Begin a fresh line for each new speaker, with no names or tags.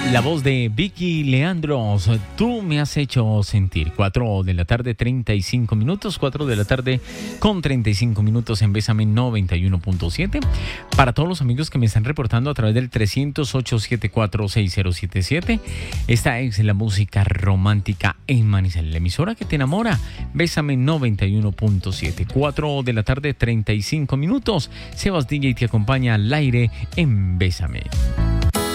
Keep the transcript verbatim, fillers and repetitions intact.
La voz de Vicky Leandros, tú me has hecho sentir. cuatro de la tarde, treinta y cinco minutos. cuatro de la tarde con treinta y cinco minutos en Bésame noventa y uno punto siete. Para todos los amigos que me están reportando a través del trescientos ocho, setenta y cuatro, sesenta setenta y siete. Esta es la música romántica en Manizales, la emisora que te enamora. Bésame noventa y uno punto siete. cuatro de la tarde, treinta y cinco minutos. Sebas D J te acompaña al aire en Bésame.